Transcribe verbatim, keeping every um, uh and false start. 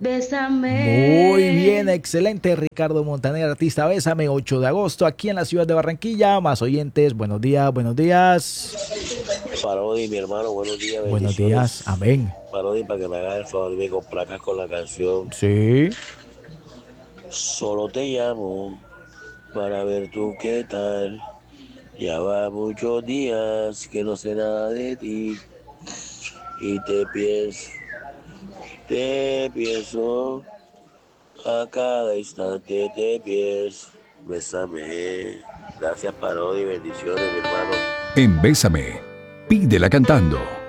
Bésame. Muy bien, excelente, Ricardo Montaner, artista Bésame, ocho de agosto, aquí en la ciudad de Barranquilla. Más oyentes, buenos días, buenos días. Parodi, mi hermano, buenos días, Buenos días, bendiciones. amén. Parodi, para que me hagas el favor y me complacas con la canción. Sí. Solo te llamo para ver tú qué tal. Ya va muchos días que no sé nada de ti y te pienso, te pienso, a cada instante te pienso. Bésame. Gracias, Parodi, bendiciones, mi hermano. En Bésame, pídela cantando.